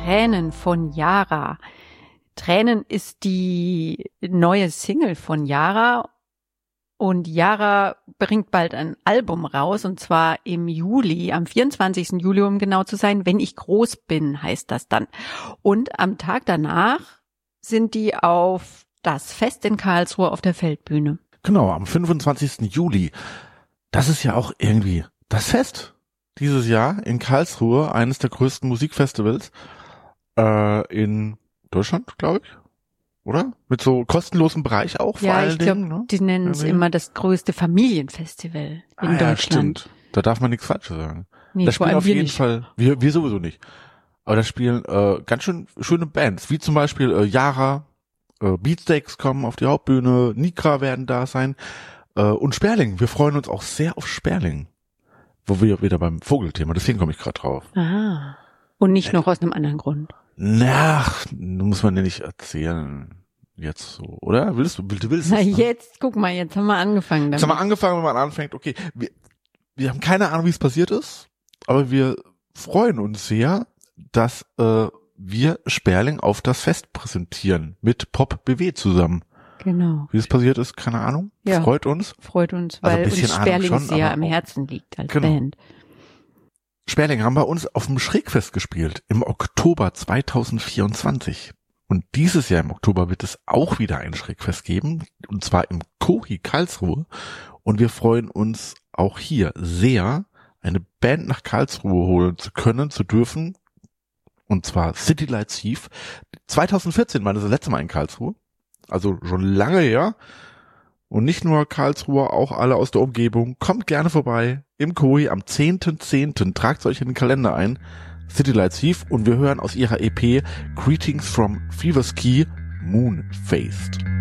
Tränen von Yara. Tränen ist die neue Single von Yara und Yara bringt bald ein Album raus und zwar im Juli, am 24. Juli, um genau zu sein, Wenn ich groß bin, heißt das dann. Und am Tag danach sind die auf das Fest in Karlsruhe auf der Feldbühne. Genau, am 25. Juli. Das ist ja auch irgendwie das Fest dieses Jahr in Karlsruhe, eines der größten Musikfestivals in Deutschland, glaube ich, oder? Mit so kostenlosem Bereich auch vor allen Dingen. Ja, ich glaube, die nennen es immer das größte Familienfestival in Deutschland. Ja, stimmt. Da darf man nichts Falsches sagen. Nee, da spielen auf jeden nicht. Fall, wir sowieso nicht. Aber da spielen ganz schön schöne Bands, wie zum Beispiel Yara, Beatsteaks kommen auf die Hauptbühne, Nikra werden da sein und Sperling. Wir freuen uns auch sehr auf Sperling, wo wir wieder beim Vogelthema, deswegen komme ich gerade drauf. Aha. Und nicht noch aus einem anderen Grund. Ach, muss man ja nicht erzählen. Jetzt so, oder? Du willst Na es, ne? jetzt, guck mal, jetzt haben wir angefangen damit. Jetzt haben wir angefangen, wenn man anfängt, okay, wir haben keine Ahnung, wie es passiert ist, aber wir freuen uns sehr, dass wir Sperling auf das Fest präsentieren, mit Pop BW zusammen. Genau. Wie es passiert ist, keine Ahnung. Ja. Freut uns. Weil Also ein uns bisschen Sperling Ahnung schon, sehr aber am auch- Herzen liegt als Genau. Band. Sperling haben bei uns auf dem Schrägfest gespielt, im Oktober 2024. Und dieses Jahr im Oktober wird es auch wieder ein Schrägfest geben, und zwar im Kohi Karlsruhe. Und wir freuen uns auch hier sehr, eine Band nach Karlsruhe holen zu können, zu dürfen. Und zwar City Lights Thief. 2014 war das letzte Mal in Karlsruhe. Also schon lange her. Und nicht nur Karlsruhe, auch alle aus der Umgebung. Kommt gerne vorbei im Kohi am 10.10. Tragt euch in den Kalender ein. City Lights Thief. Und wir hören aus ihrer EP Greetings from Fever Ski Moon Faced.